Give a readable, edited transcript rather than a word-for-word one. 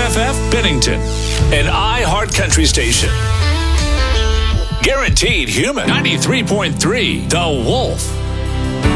WFFF Bennington, an iHeart Country station. Guaranteed Human 93.3 The Wolf.